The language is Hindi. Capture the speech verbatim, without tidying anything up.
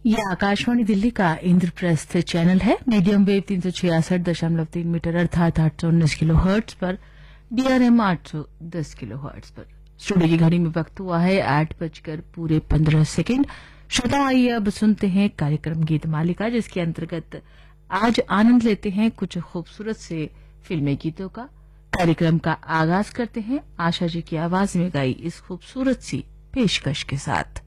ये आकाशवाणी दिल्ली का इंद्रप्रस्थ चैनल है। मीडियम वेव तीन सौ छियासठ दशमलव तीन मीटर अर्थात आठ सौ उन्नीस किलो हर्ट्ज पर, डीआरएम आठ सौ दस किलो हर्ट्ज पर। स्टूडियो की घड़ी में वक्त हुआ है आठ बजकर पूरे पंद्रह सेकेंड। श्रोताओ, आइए अब सुनते हैं कार्यक्रम गीत मालिका, जिसके अंतर्गत आज आनंद लेते हैं कुछ खूबसूरत से फिल्मी गीतों का। कार्यक्रम का आगाज करते हैं आशा जी की आवाज में गाई इस खूबसूरत सी पेशकश के साथ।